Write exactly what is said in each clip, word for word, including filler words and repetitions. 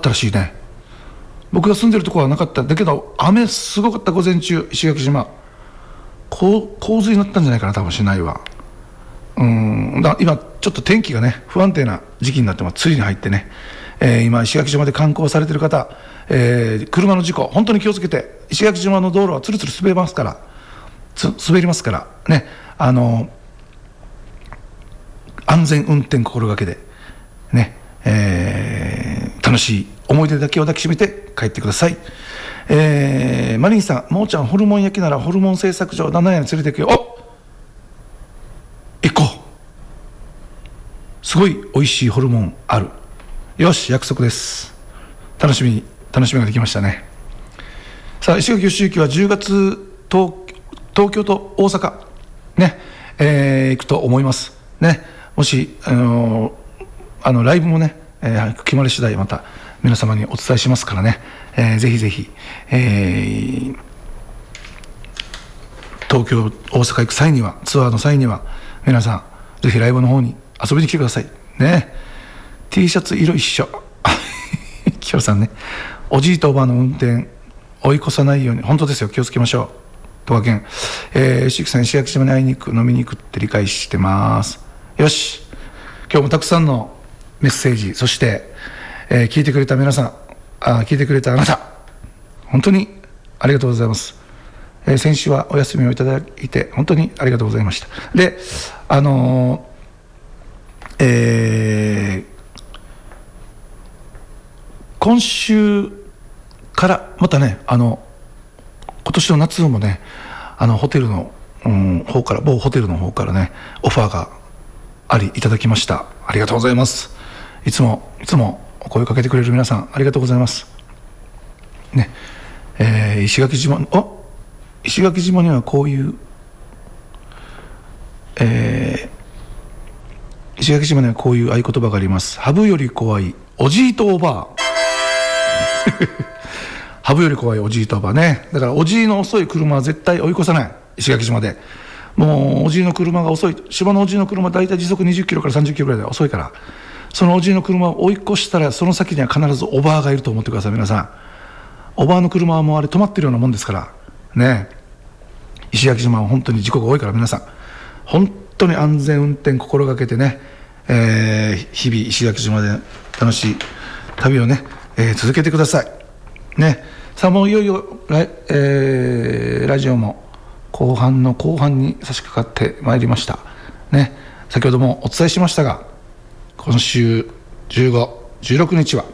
ったらしいね。僕が住んでるところはなかった。だけど雨すごかった。午前中石垣島こう洪水になったんじゃないかな、多分しないわ。うんだ今ちょっと天気がね不安定な時期になってます。梅雨に入ってね、えー、今石垣島で観光されてる方、えー、車の事故本当に気をつけて。石垣島の道路はつるつる滑りますからつ滑りますからね、あの安全運転心がけでね、えー、楽しい思い出だけを抱きしめて帰ってください。えー、マリンさん、もーちゃんホルモン焼きならホルモン製作所ななやに連れてくよ。お行こう。すごい美味しいホルモンある。よし、約束です。楽しみ楽しみができましたね。さあ石垣義行はじゅうがつ 東, 東京と大阪ね、えー、行くと思いますね。もしあのあのライブもね、えー、決まり次第また皆様にお伝えしますからね、えー、ぜひぜひ、えー、東京大阪行く際にはツアーの際には皆さんぜひライブの方に遊びに来てくださいね。 T シャツ色一緒キヨさんね、おじいとおばあの運転追い越さないように本当ですよ、気をつけましょう。とかけん、えー、石木さん石垣島に会いに行く飲みに行くって理解してます。よし、今日もたくさんのメッセージ、そして、えー、聞いてくれた皆さん、あ聞いてくれたあなた本当にありがとうございます。えー、先週はお休みをいただいて本当にありがとうございました。であのー、えー今週からまたね、あの今年の夏もね、あのホテルの、うん、方から某ホテルの方からねオファーがありいただきました。ありがとうございます。いつもいつもお声かけてくれる皆さんありがとうございますね。えー、石垣島お石垣島にはこういう、えー、石垣島にはこういう合言葉があります。ハブより怖いおじいとおばあハブより怖いおじいとおばね。だからおじいの遅い車は絶対追い越さない。石垣島でもうおじいの車が遅い、島のおじいの車はだいたい時速にじゅっキロからさんじゅっキロぐらいで遅いから、そのおじいの車を追い越したらその先には必ずおばあがいると思ってください。皆さんおばあの車はもうあれ止まってるようなもんですからね。石垣島は本当に事故が多いから、皆さん本当に安全運転心がけてね、えー、日々石垣島で楽しい旅をね、えー、続けてくださいね。さあもういよいよラ、えー、ラジオも後半の後半に差し掛かってまいりましたね。先ほどもお伝えしましたが、今週じゅうご、じゅうろくにちは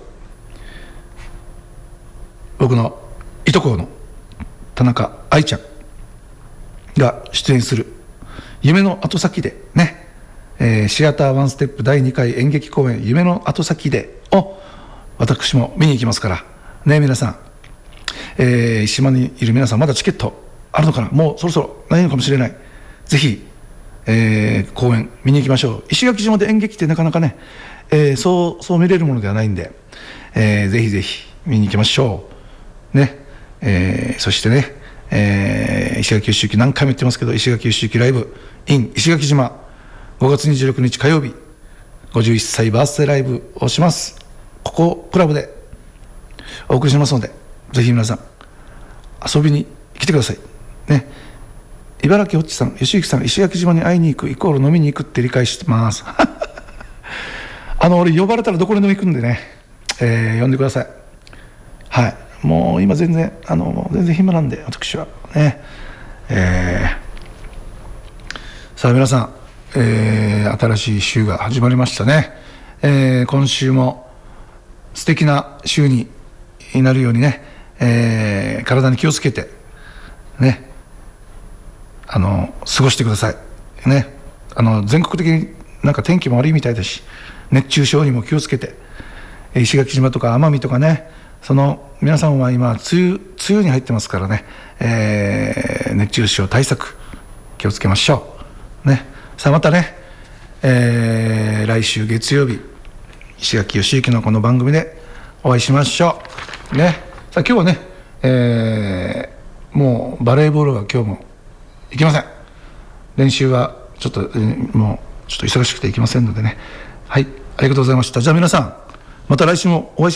僕のいとこの田中愛ちゃんが出演する夢の後先でね、えー、シアターワンステップだいにかい演劇公演夢の後先でを私も見に行きますからね。皆さん、えー、島にいる皆さんまだチケットあるのかな、もうそろそろないのかもしれない。ぜひ、えー、公演見に行きましょう。石垣島で演劇ってなかなかね、えー、そうそう見れるものではないんで、えー、ぜひぜひ見に行きましょうね。えー、そしてね、えー、石垣義行何回も言ってますけど、石垣義行ライブ in 石垣島ごがつにじゅうろくにち火曜日ごじゅういっさいバースデーライブをします。ここクラブでお送りしますので、ぜひ皆さん遊びに来てくださいね。茨城おっちさん、吉行さん、石垣島に会いに行くイコール飲みに行くって理解してますあの俺呼ばれたらどこにでも行くんでね、えー、呼んでください。はい、もう今全然あの全然暇なんで私はね、えー、さあ皆さん、えー、新しい週が始まりましたね。えー、今週も素敵な週になるようにね、えー、体に気をつけてね、あの過ごしてくださいね。あの全国的になんか天気も悪いみたいだし、熱中症にも気をつけて、石垣島とか奄美とかね、その皆さんは今梅雨、梅雨に入ってますからね、えー、熱中症対策気をつけましょうね。さあまたね、えー、来週月曜日石垣義行のこの番組でお会いしましょうね。さあ今日はね、えー、もうバレーボールは今日も行きません。練習はちょっと、えー、もうちょっと忙しくて行きませんのでね。はい、ありがとうございました。じゃあ皆さんまた来週もお会いしましょう。